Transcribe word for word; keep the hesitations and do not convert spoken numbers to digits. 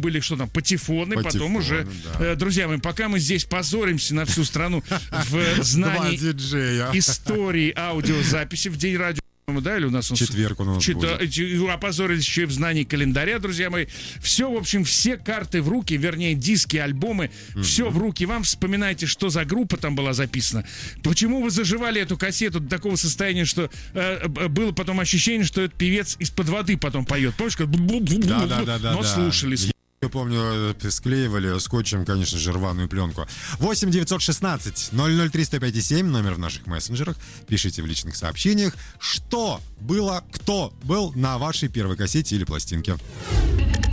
были, что там, патефоны, Патефоны, потом уже, да. э, друзья мои, пока мы здесь позоримся на всю страну в знании истории аудиозаписи в день радио, да, или у нас он четверг у нас чета, будет. опозорились еще и в знании календаря, друзья мои. Все, в общем, все карты в руки, вернее, диски, альбомы, mm-hmm. все в руки вам. Вспоминайте, что за группа там была записана. Почему вы заживали эту кассету до такого состояния, что э, было потом ощущение, что этот певец из-под воды потом поет. Помнишь, как да, да, да, да, но да. слушались. Я помню, склеивали скотчем, конечно же, рваную пленку. восемь девятьсот шестнадцать ноль ноль три сто пять семь, номер в наших мессенджерах. Пишите в личных сообщениях, что было, кто был на вашей первой кассете или пластинке.